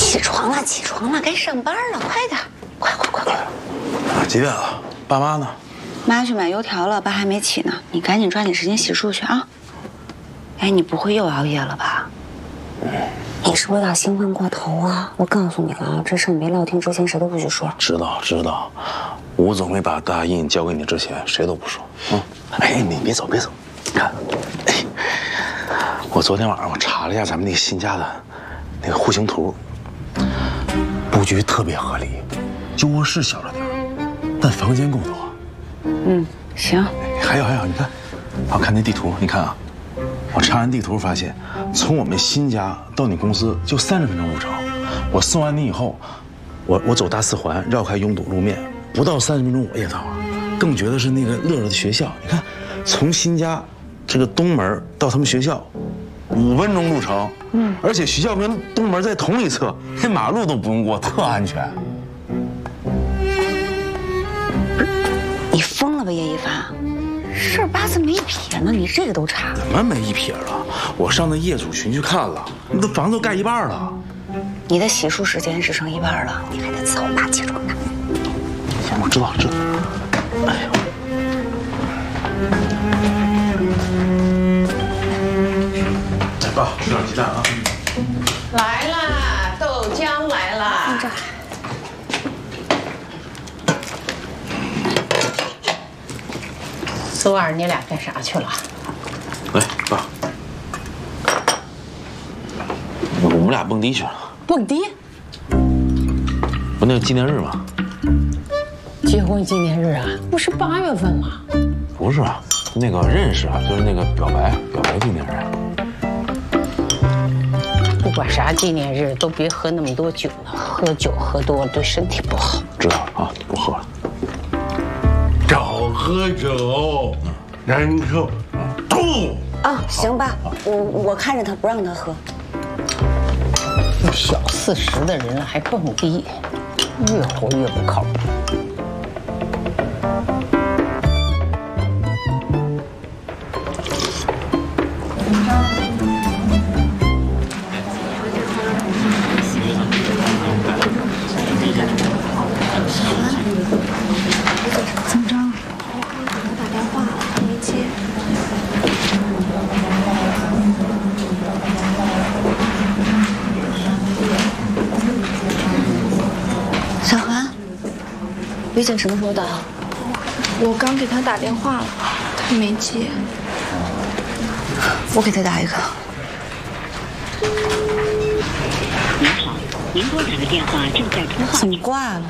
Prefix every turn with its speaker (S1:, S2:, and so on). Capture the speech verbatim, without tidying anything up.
S1: 起床了，起床了，该上班了，快点，快快快快！
S2: 啊，几点了？爸妈呢？
S1: 妈去买油条了，爸还没起呢，你赶紧抓紧时间洗漱去啊！哎，你不会又熬夜了吧？你是不是有点兴奋过头啊？我告诉你了啊，这事你别撂听，之前谁都不许说。
S2: 知道知道，吴总没把大印交给你之前，谁都不说。嗯，哎，你别走别走，看，哎，我昨天晚上我查了一下咱们那个新家的那个户型图，布局特别合理，就卧室小了点，但房间够多。
S1: 嗯，行。
S2: 还有还有，你看，我看那地图，你看啊。我查完地图发现，从我们新家到你公司就三十分钟路程。我送完你以后，我我走大四环绕开拥堵路面，不到三十分钟我也到了。更绝的是那个乐乐的学校，你看，从新家这个东门到他们学校，五分钟路程。嗯，而且学校跟东门在同一侧，连马路都不用过，特安全。
S1: 你疯了吧，叶一凡？事儿八字没一撇呢，你这个都查？
S2: 怎么没一撇了？我上那业主群去看了，那都房子都盖一半了。
S1: 你的洗漱时间只剩一半了，你还得伺候爸起床呢。
S2: 行，我知道知道。哎呦，来爸，吃点鸡蛋啊。
S3: 来啦，豆浆来啦。
S1: 放这儿。
S3: 昨晚你俩干啥去了？
S2: 来，爸，我们俩蹦迪去了。
S3: 蹦迪？
S2: 不那个纪念日吗？
S3: 结婚纪念日啊？不是八月份吗？
S2: 不是啊，那个认识啊，就是那个表白表白纪念日。
S3: 不管啥纪念日，都别喝那么多酒了，喝酒喝多了对身体不好。
S2: 知道了啊，不喝了。
S4: 少喝酒，难受，吐。
S1: 啊，行吧，我我看着他，不让他喝。
S3: 小四十的人了还蹦迪，越活越不靠谱。
S1: 怎么着？我打电话了，他没接。小韩，于姐什么时候到？
S5: 我刚给他打电话了，他没接。
S1: 我给他打一个。
S6: 您好，您拨打的电话正在通话。
S1: 怎么挂了？